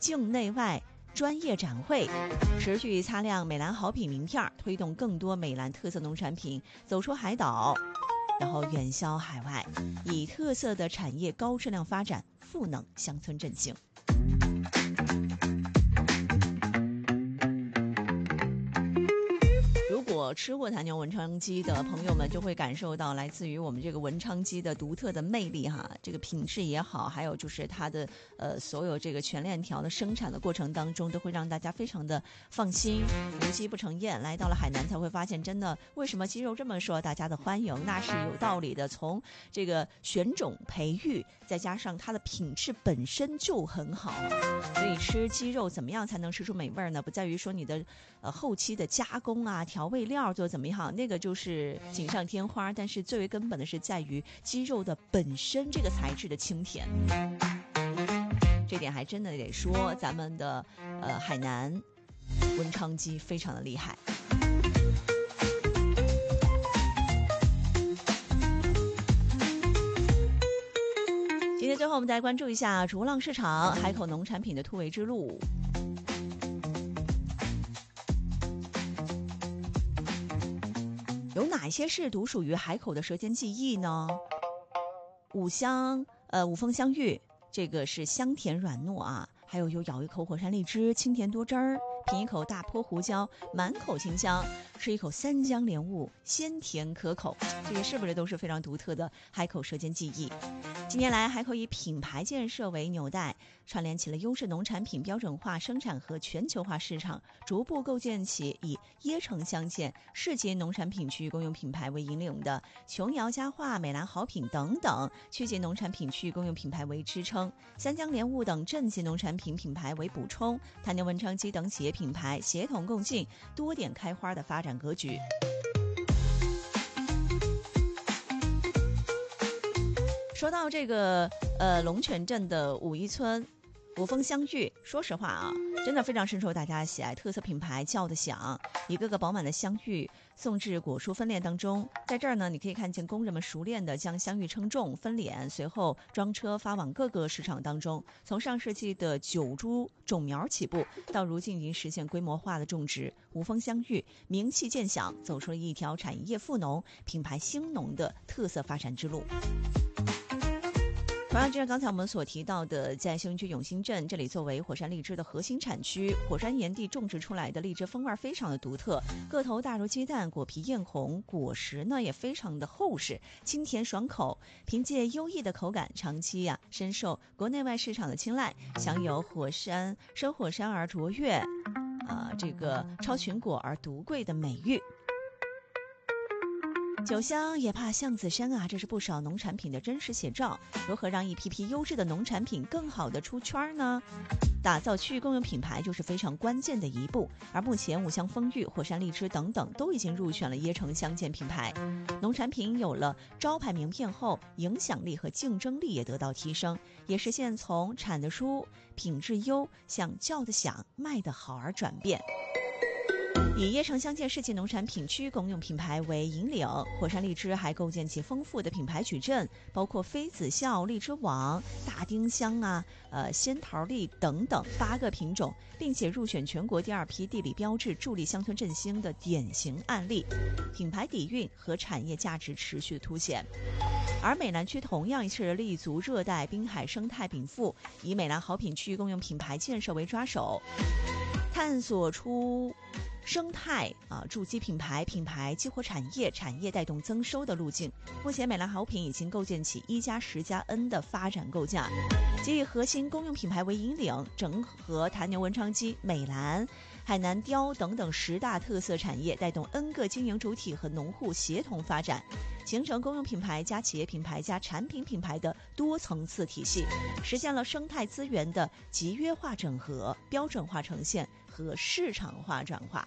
境内外专业展会，持续擦亮美兰好品名片，推动更多美兰特色农产品走出海岛，然后远销海外，以特色的产业高质量发展赋能乡村振兴。如果吃过坛牛文昌鸡的朋友们就会感受到来自于我们这个文昌鸡的独特的魅力哈，这个品质也好，还有就是它的所有这个全链条的生产的过程当中，都会让大家非常的放心，无鸡不成宴。来到了海南才会发现，真的为什么鸡肉这么受大家的欢迎，那是有道理的。从这个选种培育，再加上它的品质本身就很好，所以吃鸡肉怎么样才能吃出美味呢？不在于说你的后期的加工啊、调味料做怎么样，那个就是锦上添花，但是最为根本的是在于鸡肉的本身这个材质的清甜。这点还真的得说咱们的海南文昌鸡非常的厉害。今天最后我们再来关注一下逐浪市场海口农产品的突围之路。有哪些是独属于海口的舌尖记忆呢？五峰香芋，这个是香甜软糯啊，还有咬一口火山荔枝，清甜多汁儿，品一口大坡胡椒，满口清香，吃一口三江莲雾，鲜甜可口，这些是不是都是非常独特的海口舌尖记忆？近年来，海口以品牌建设为纽带，串联起了优质农产品标准化生产和全球化市场，逐步构建起以椰城乡县市级农产品区公用品牌为引领的琼瑶佳话、美兰好品等等区级农产品区公用品牌为支撑，三江莲雾等镇级农产品品牌为补充，坛牛文昌鸡等企业品牌协同共进，多点开花的发展格局。说到这个龙泉镇的武义村五峰香芋，说实话啊，真的非常深受大家喜爱，特色品牌叫得响，一个个饱满的香芋送至果蔬分拣当中。在这儿呢，你可以看见工人们熟练地将香芋称重分拣，随后装车发往各个市场当中。从上世纪的9株种苗起步，到如今已经实现规模化的种植，五峰香芋名气渐响，走出了一条产业富农、品牌兴农的特色发展之路。同样，就像刚才我们所提到的，在兴区永兴镇这里，作为火山荔枝的核心产区，火山岩地种植出来的荔枝风味非常的独特，个头大如鸡蛋，果皮艳红，果实呢也非常的厚实，清甜爽口。凭借优异的口感，长期深受国内外市场的青睐，享有生火山而卓越，这个超群果而独贵的美誉。酒香也怕巷子深啊，这是不少农产品的真实写照。如何让一批批优质的农产品更好的出圈呢？打造区域公用品牌就是非常关键的一步。而目前五香丰裕、火山荔枝等等都已经入选了椰城乡县品牌。农产品有了招牌名片后，影响力和竞争力也得到提升，也实现从产得舒、品质优向叫得响、卖得好而转变。以椰城乡县市级农产品区公用品牌为引领，火山荔枝还构建起丰富的品牌矩阵，包括妃子笑、荔枝网、大丁香仙桃荔等等8个品种，并且入选全国第2批地理标志，助力乡村振兴的典型案例，品牌底蕴和产业价值持续凸显。而美兰区同样是立足热带滨海生态禀赋，以美兰好品区公用品牌建设为抓手，探索出生态筑基品牌激活产业带动增收的路径。目前美兰好品已经构建起1+10+N 的发展构架，即以核心公用品牌为引领，整合坛牛文昌鸡、美兰、海南貂等等10大特色产业，带动 N 个经营主体和农户协同发展，形成公用品牌加企业品牌加产品品牌的多层次体系，实现了生态资源的集约化整合、标准化呈现和市场化转化。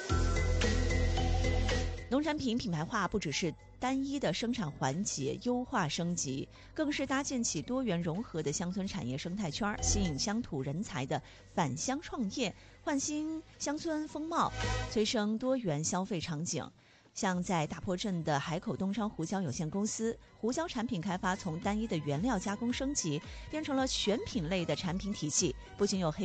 农产品品牌化不只是单一的生产环节优化升级，更是搭建起多元融合的乡村产业生态圈，吸引乡土人才的返乡创业，焕新乡村风貌，催生多元消费场景。像在大坡镇的海口东昌胡椒有限公司，胡椒产品开发从单一的原料加工升级，变成了全品类的产品体系，不仅有黑